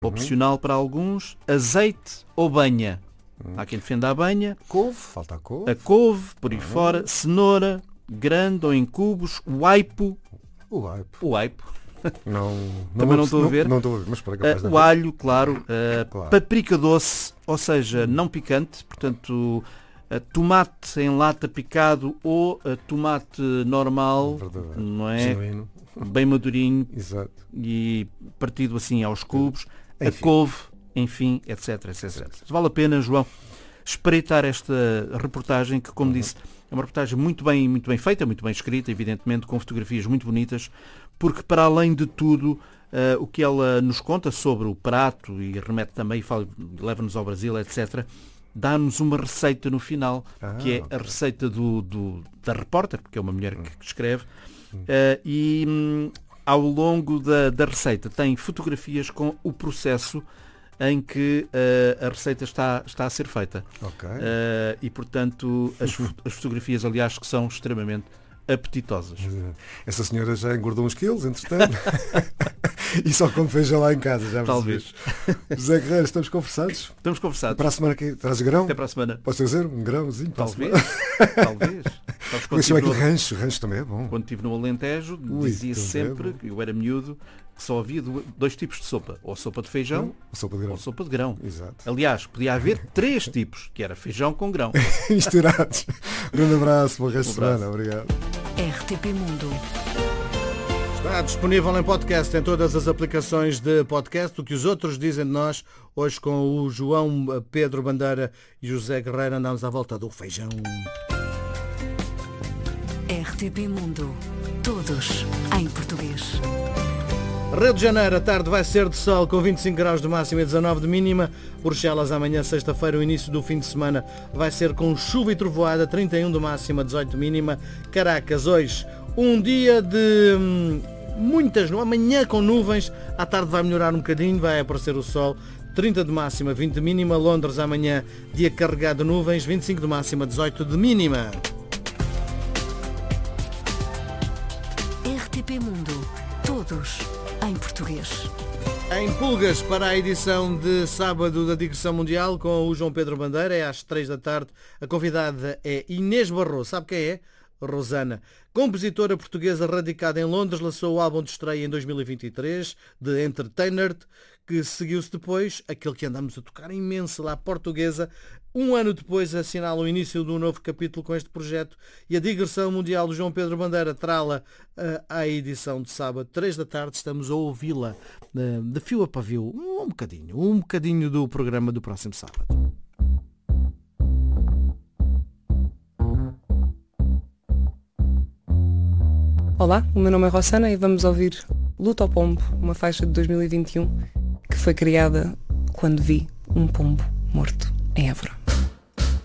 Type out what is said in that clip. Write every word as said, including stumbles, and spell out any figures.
opcional para alguns, azeite ou banha. Uhum. Há quem defenda a banha. Couve, falta a couve. A couve, por aí uhum. fora, cenoura, grande ou em cubos, o aipo. O aipo. O aipo. Não, Também não estou a ver. Não estou a ver, mas para uh, o alho, claro, uh, claro. Paprika doce, ou seja, não picante, portanto, uh, tomate em lata picado ou uh, tomate normal, Verdade. Não é? Genuíno. Bem madurinho. Exato. E partido assim aos cubos, enfim. A couve, enfim, etc, etc, etcétera. Vale a pena, João, espreitar esta reportagem que, como uhum. disse, é uma reportagem muito bem, muito bem feita, muito bem escrita, evidentemente, com fotografias muito bonitas, porque para além de tudo, uh, o que ela nos conta sobre o prato, e remete também, leva-nos ao Brasil, etcétera, dá-nos uma receita no final, ah, que é okay. a receita do, do, da repórter, porque é uma mulher que, que escreve, uh, e um, ao longo da, da receita tem fotografias com o processo em que uh, a receita está, está a ser feita. Okay. Uh, e, portanto, as, as fotografias, aliás, que são extremamente apetitosas. Essa senhora já engordou uns quilos, entretanto. E só come feijão lá em casa, já Talvez. José Guerreiro, estamos conversados? Estamos conversados. Para a semana que traz grão? Até para a semana. Posso dizer um grãozinho? Talvez. Talvez. Isso é que rancho, rancho também é bom. Quando estive no Alentejo, dizia sempre, é eu era miúdo, que só havia dois tipos de sopa. Ou sopa de feijão ou sopa de grão. Ou sopa de grão. Exato. Aliás, podia haver três tipos, que era feijão com grão. Misturados. Um grande abraço, boa resto de Um semana. Obrigado. R T P Mundo. Está disponível em podcast, em todas as aplicações de podcast, o que os outros dizem de nós. Hoje com o João Pedro Bandeira e José Guerreiro andamos à volta do feijão. R T P Mundo. Todos em português. Rio de Janeiro, a tarde vai ser de sol com vinte e cinco graus de máxima e dezanove de mínima. Bruxelas, amanhã, sexta-feira, o início do fim de semana, vai ser com chuva e trovoada, trinta e um de máxima, dezoito de mínima. Caracas, hoje, um dia de hum, muitas nuvens, amanhã com nuvens, à tarde vai melhorar um bocadinho, vai aparecer o sol, trinta de máxima, vinte de mínima. Londres, amanhã, dia carregado de nuvens, vinte e cinco de máxima, dezoito de mínima. R T P Mundo. Todos em português. Em Pulgas, para a edição de sábado da Digressão Mundial com o João Pedro Bandeira, é às três da tarde. A convidada é Inês Barroso. Sabe quem é? Rosana. Compositora portuguesa radicada em Londres, lançou o álbum de estreia em dois mil e vinte e três, de Entertainer, que seguiu-se depois, aquele que andamos a tocar imenso lá, Portuguesa. Um ano depois assinala o início de um novo capítulo com este projeto e a Digressão Mundial do João Pedro Bandeira trá-la uh, à edição de sábado, três da tarde. Estamos a ouvi-la uh, de fio a pavio, um, um bocadinho, um bocadinho do programa do próximo sábado. Olá, o meu nome é Rosana e vamos ouvir Luta ao Pombo, uma faixa de dois mil e vinte e um que foi criada quando vi um pombo morto em Évora.